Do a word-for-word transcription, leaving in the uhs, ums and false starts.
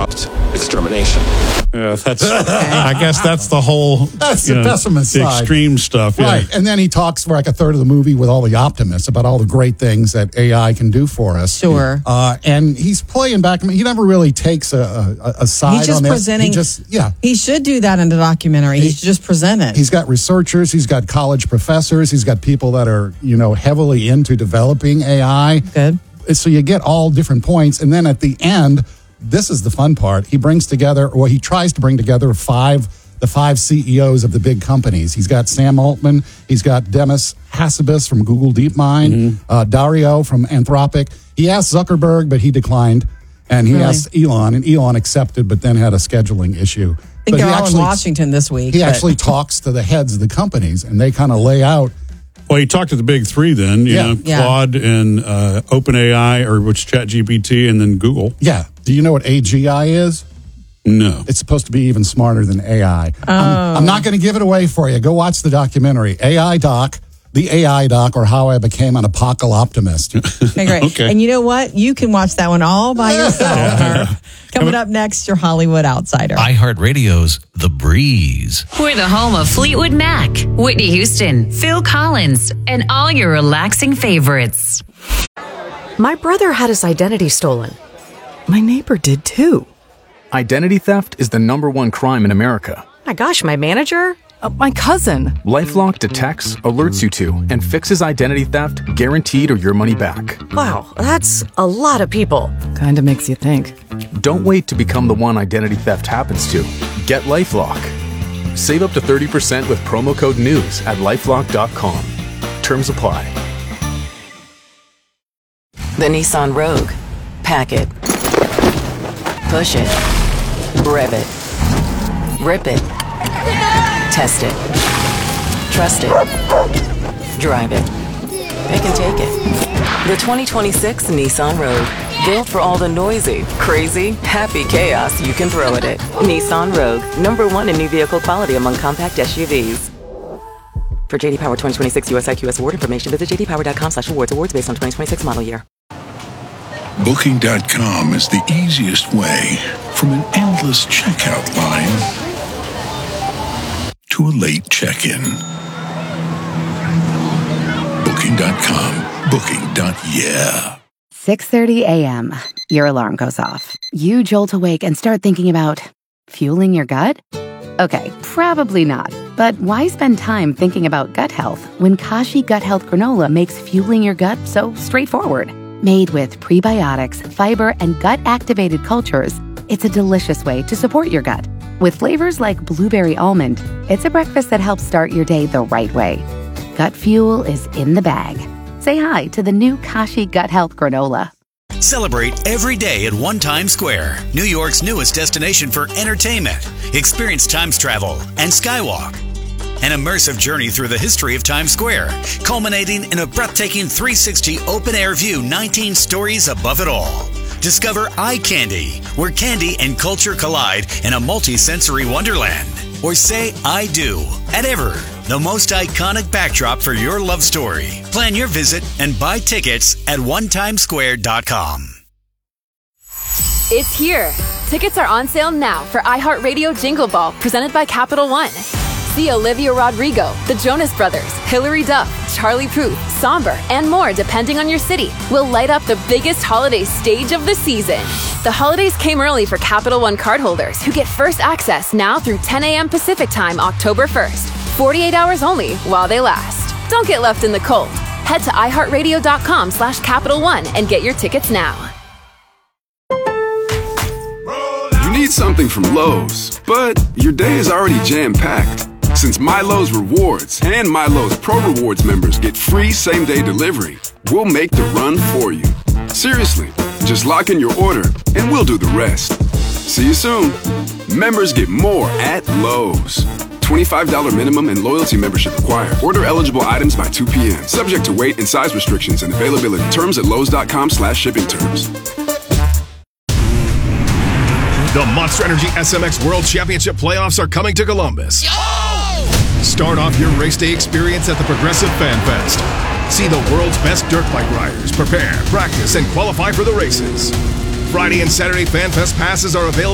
abrupt extermination. Yeah, that's. I guess that's the whole. That's you the know, pessimist the side. extreme stuff. Yeah. Right. And then he talks for like a third of the movie with all the optimists about all the great things that A I can do for us. Sure. Uh, and he's playing back. I mean, he never really takes a, a, a side He's just on this. presenting. He just, yeah. He should do that in the documentary. He, he should just present it. He's got researchers. He's got college professors. He's got people that are, you know, heavily into developing A I. Good. So you get all different points. And then at the end, this is the fun part. He brings together, or he tries to bring together five, the five C E Os of the big companies. He's got Sam Altman. He's got Demis Hassabis from Google DeepMind, mm-hmm. uh, Dario from Anthropic. He asked Zuckerberg, but he declined. And he really? asked Elon, and Elon accepted, but then had a scheduling issue. I think but they're all actually, in Washington this week. He but. actually talks to the heads of the companies, and they kind of lay out. Well, you talked to the big three then, you Yeah. know, Yeah. Claude and uh, OpenAI, or which ChatGPT, and then Google. Yeah. Do you know what A G I is? No. It's supposed to be even smarter than A I. Oh. I'm, I'm not going to give it away for you. Go watch the documentary, A I Doc, the A I Doc, or How I Became an Apocalyptimist. Okay, great. Okay. And you know what? You can watch that one all by yourself. Coming up next, your Hollywood Outsider. iHeartRadio's The Breeze. We're the home of Fleetwood Mac, Whitney Houston, Phil Collins, and all your relaxing favorites. My brother had his identity stolen. My neighbor did too. Identity theft is the number one crime in America. My gosh, my manager? Uh, my cousin. LifeLock detects, alerts you to, and fixes identity theft guaranteed or your money back. Wow, that's a lot of people. Kinda makes you think. Don't wait to become the one identity theft happens to. Get LifeLock. Save up to thirty percent with promo code NEWS at lifelock dot com. Terms apply. The Nissan Rogue. Pack it. Push it. Rev it. Rip it. Test it. Trust it. Drive it. They can take it. The twenty twenty-six Nissan Rogue. Built for all the noisy, crazy, happy chaos you can throw at it. Nissan Rogue. Number one in new vehicle quality among compact S U Vs. For J D Power twenty twenty-six U S I Q S award information, visit j d power dot com slash awards. Awards based on twenty twenty-six model year. Booking dot com is the easiest way from an endless checkout line to a late check-in. Booking dot com. Booking. Yeah. six thirty a.m. Your alarm goes off. You jolt awake and start thinking about fueling your gut? Okay, probably not. But why spend time thinking about gut health when Kashi Gut Health Granola makes fueling your gut so straightforward? Made with prebiotics, fiber, and gut-activated cultures, it's a delicious way to support your gut. With flavors like blueberry almond, it's a breakfast that helps start your day the right way. Gut fuel is in the bag. Say hi to the new Kashi Gut Health Granola. Celebrate every day at One Times Square, New York's newest destination for entertainment. Experience Times travel and Skywalk. An immersive journey through the history of Times Square, culminating in a breathtaking three sixty open-air view nineteen stories above it all. Discover Eye Candy, where candy and culture collide in a multi-sensory wonderland. Or say I do at Ever, the most iconic backdrop for your love story. Plan your visit and buy tickets at one times square dot com. It's here. Tickets are on sale now for iHeartRadio Jingle Ball, presented by Capital One. See Olivia Rodrigo, the Jonas Brothers, Hilary Duff, Charlie Puth, Somber, and more depending on your city will light up the biggest holiday stage of the season. The holidays came early for Capital One cardholders who get first access now through ten a.m. Pacific Time, October first. forty-eight hours only while they last. Don't get left in the cold. Head to iHeartRadio dot com slash Capital One and get your tickets now. You need something from Lowe's, but your day is already jam-packed. Since MyLowe's Rewards and MyLowe's Pro Rewards members get free same-day delivery, we'll make the run for you. Seriously, just lock in your order and we'll do the rest. See you soon. Members get more at Lowe's. twenty-five dollars minimum and loyalty membership required. Order eligible items by two p.m. Subject to weight and size restrictions and availability. Terms at lowes dot com slash shipping terms. The Monster Energy S M X World Championship playoffs are coming to Columbus. Start off your race day experience at the Progressive Fan Fest. See the world's best dirt bike riders prepare, practice, and qualify for the races. Friday and Saturday Fan Fest passes are available